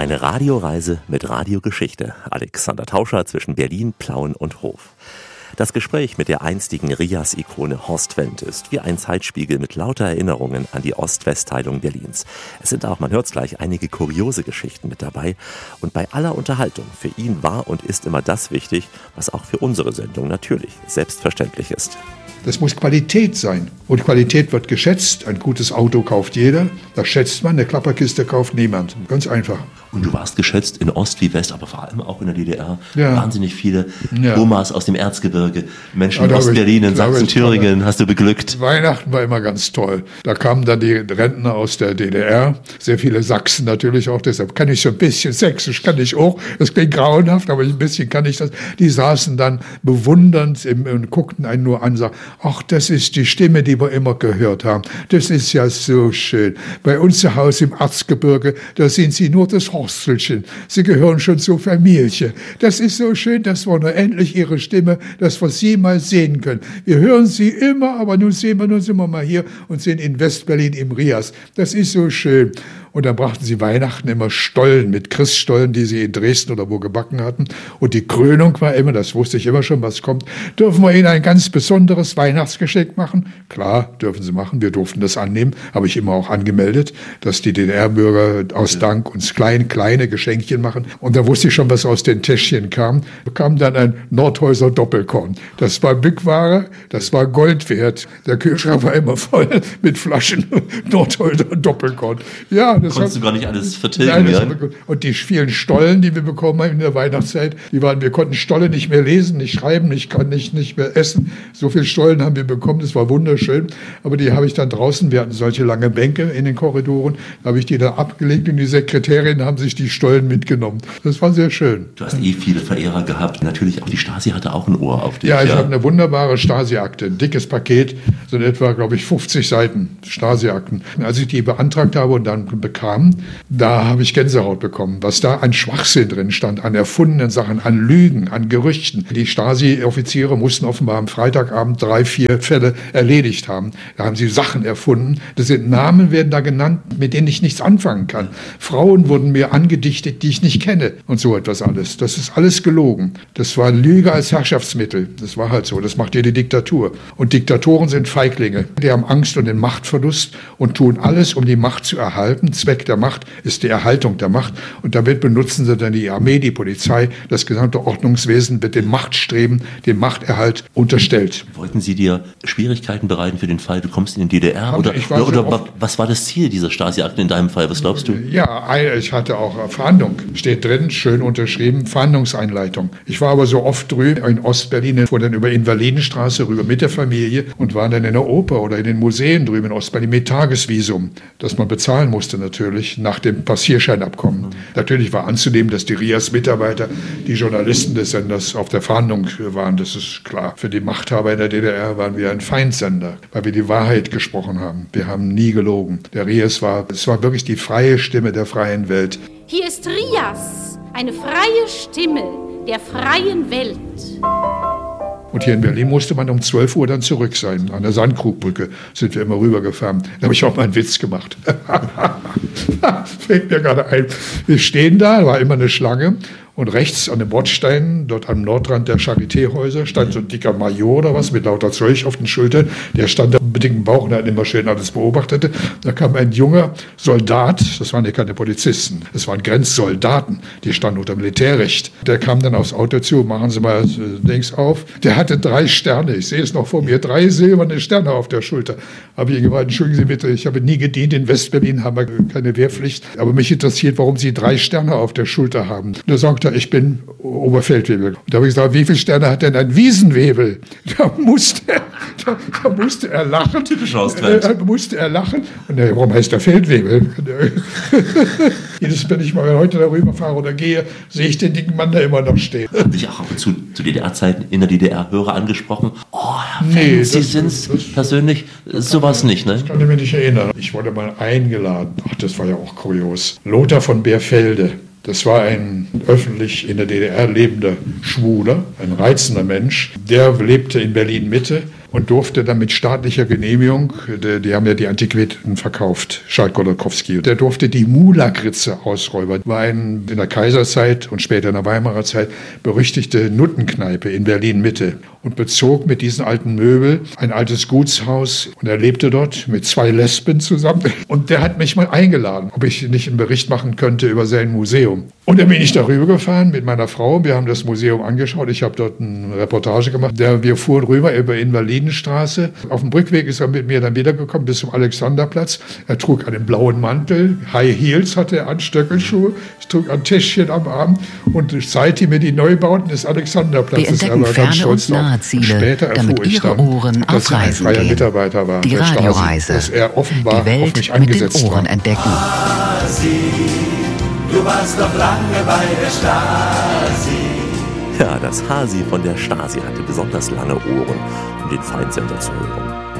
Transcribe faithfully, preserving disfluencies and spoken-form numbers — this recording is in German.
Eine Radioreise mit Radiogeschichte. Alexander Tauscher zwischen Berlin, Plauen und Hof. Das Gespräch mit der einstigen Rias-Ikone Horst Wendt ist wie ein Zeitspiegel mit lauter Erinnerungen an die Ost-West-Teilung Berlins. Es sind auch, man hört es gleich, einige kuriose Geschichten mit dabei. Und bei aller Unterhaltung, für ihn war und ist immer das wichtig, was auch für unsere Sendung natürlich selbstverständlich ist. Das muss Qualität sein. Und Qualität wird geschätzt. Ein gutes Auto kauft jeder. Das schätzt man. Eine Klapperkiste kauft niemand. Ganz einfach. Und du warst geschätzt in Ost wie West, aber vor allem auch in der D D R. Ja. Wahnsinnig viele Ja. Omas aus dem Erzgebirge, Menschen Ja, in da hab ich- Ostberlin, in da hab ich- Sachsen-Thüringen, hast du beglückt. Weihnachten war immer ganz toll. Da kamen dann die Rentner aus der D D R. Sehr viele Sachsen natürlich auch. Deshalb kann ich so ein bisschen Sächsisch, kann ich auch. Das klingt grauenhaft, aber ein bisschen kann ich das. Die saßen dann bewundernd im, und guckten einen nur an und sagten, ach, das ist die Stimme, die wir immer gehört haben. Das ist ja so schön. Bei uns zu Hause im Erzgebirge, da sind sie nur das Horstelchen. Sie gehören schon zur Familie. Das ist so schön, dass wir nur endlich ihre Stimme, dass wir sie mal sehen können. Wir hören sie immer, aber nun sehen wir, nun sind wir mal hier und sind in Westberlin im Rias. Das ist so schön. Und dann brachten sie Weihnachten immer Stollen mit Christstollen, die sie in Dresden oder wo gebacken hatten. Und die Krönung war immer, das wusste ich immer schon, was kommt, dürfen wir ihnen ein ganz besonderes Weihnachtsgeschenk machen? Klar, dürfen sie machen, wir durften das annehmen, habe ich immer auch angemeldet, dass die D D R-Bürger aus Dank uns klein, kleine Geschenkchen machen. Und da wusste ich schon, was aus den Täschchen kam. Da kam dann ein Nordhäuser Doppelkorn. Das war Bückware, das war Gold wert. Der Kühlschrank war immer voll mit Flaschen Nordhäuser Doppelkorn. Ja, das Konntest hat, du gar nicht alles vertilgen. Nein, das Ja? war gut. Und die vielen Stollen, die wir bekommen haben in der Weihnachtszeit, die waren, wir konnten Stolle nicht mehr lesen, nicht schreiben, nicht, kann nicht, nicht mehr essen. So viele Stollen haben wir bekommen, das war wunderschön. Aber die habe ich dann draußen, wir hatten solche lange Bänke in den Korridoren, da habe ich die dann abgelegt und die Sekretärinnen haben sich die Stollen mitgenommen. Das war sehr schön. Du hast eh viele Verehrer gehabt. Natürlich auch die Stasi hatte auch ein Ohr auf dich. Ja, ich habe eine wunderbare Stasi-Akte, ein dickes Paket, so in etwa, glaube ich, fünfzig Seiten Stasi-Akten. Als ich die beantragt habe und dann bekam, da habe ich Gänsehaut bekommen, was da an Schwachsinn drin stand, an erfundenen Sachen, an Lügen, an Gerüchten. Die Stasi-Offiziere mussten offenbar am Freitagabend drei, vier Fälle erledigt haben. Da haben sie Sachen erfunden. Das sind Namen, werden da genannt, mit denen ich nichts anfangen kann. Frauen wurden mir angedichtet, die ich nicht kenne und so etwas alles. Das ist alles gelogen. Das war Lüge als Herrschaftsmittel. Das war halt so. Das macht jede Diktatur. Und Diktatoren sind Feiglinge. Die haben Angst und den Machtverlust und tun alles, um die Macht zu erhalten. Zweck der Macht ist die Erhaltung der Macht. Und damit benutzen sie dann die Armee, die Polizei, das gesamte Ordnungswesen wird dem Machtstreben, dem Machterhalt unterstellt. Wollten sie dir Schwierigkeiten bereiten für den Fall, du kommst in die D D R? Oder, Ich war oder, so oder oft- was war das Ziel dieser Stasi-Akten in deinem Fall? Was glaubst du? Ja, ich hatte auch Verhandlung. Steht drin, schön unterschrieben, Verhandlungseinleitung. Ich war aber so oft drüben in Ostberlin, fuhr dann über Invalidenstraße rüber mit der Familie und war dann in der Oper oder in den Museen drüben in Ostberlin mit Tagesvisum, das man bezahlen musste natürlich nach dem Passierscheinabkommen. Mhm. Natürlich war anzunehmen, dass die Rias-Mitarbeiter, die Journalisten des Senders auf der Fahndung waren, das ist klar. Für die Machthaber in der D D R waren wir ein Feindsender, weil wir die Wahrheit gesprochen haben. Wir haben nie gelogen. Der Rias war, es war wirklich die freie Stimme der freien Welt. Hier ist Rias, eine freie Stimme der freien Welt. Und hier in Berlin musste man um zwölf Uhr dann zurück sein. An der Sandkrugbrücke sind wir immer rübergefahren. Da habe ich auch mal einen Witz gemacht. Fällt mir gerade ein. Wir stehen da, war immer eine Schlange. Und rechts an den Bordsteinen, dort am Nordrand der Charité-Häuser, stand so ein dicker Major oder was mit lauter Zeug auf den Schultern. Der stand da mit dicken Bauch und hat immer schön alles beobachtete. Da kam ein junger Soldat, das waren ja keine Polizisten, das waren Grenzsoldaten, die standen unter Militärrecht. Der kam dann aufs Auto zu, machen Sie mal links auf. Der hatte drei Sterne, ich sehe es noch vor mir, drei silberne Sterne auf der Schulter. Habe ich ihm gesagt, entschuldigen Sie bitte, ich habe nie gedient, in Westberlin haben wir keine Wehrpflicht. Aber mich interessiert, warum Sie drei Sterne auf der Schulter haben. Da sagt er, ich bin Oberfeldwebel. Und da habe ich gesagt, wie viele Sterne hat denn ein Wiesenwebel? Da musste er, da, da musste er lachen. Typisch Ostwend. Da musste er lachen. Und er, warum heißt der Feldwebel? Jedes Mal, wenn ich mal heute darüber fahre oder gehe, sehe ich den dicken Mann da immer noch stehen. Dich auch ab und zu zu D D R-Zeiten in der D D R Hörer angesprochen. Oh, Herr Wendt, Nee, Sie das- sind das- das- persönlich sowas nicht, ne? Ich kann mich nicht erinnern. Ich wurde mal eingeladen. Ach, das war ja auch kurios. Lothar von Beerfelde. Das war ein öffentlich in der D D R lebender Schwuler, ein reizender Mensch. Der lebte in Berlin-Mitte und durfte dann mit staatlicher Genehmigung, die, die haben ja die Antiquitäten verkauft, Charles Golokowski, der durfte die Mulakritze ausräubern. War ein, in der Kaiserzeit und später in der Weimarer Zeit berüchtigte Nuttenkneipe in Berlin-Mitte und bezog mit diesen alten Möbeln ein altes Gutshaus und er lebte dort mit zwei Lesben zusammen. Und der hat mich mal eingeladen, ob ich nicht einen Bericht machen könnte über sein Museum. Und dann bin ich darüber gefahren mit meiner Frau. Wir haben das Museum angeschaut. Ich habe dort eine Reportage gemacht. Wir fuhren rüber über Invalidenstraße. Auf dem Rückweg ist er mit mir dann wiedergekommen bis zum Alexanderplatz. Er trug einen blauen Mantel, High Heels hatte er an, Stöckelschuhe. Ich trug ein Täschchen am Arm und seitdem wir die Neubauten des Alexanderplatzes. Wir entdecken ferne und nahe Ziele, später damit erfuhr ich Ihre dann, Ohren dass auf er ein Reisen freier gehen. Mitarbeiter war. Die der Stasi, Radioreise. dass er offenbar Die Welt auf mich mit angesetzt den Ohren war. entdecken. Du warst doch lange bei der Stasi. Ja, das Hasi von der Stasi hatte besonders lange Ohren, um den Feindsender zu hören.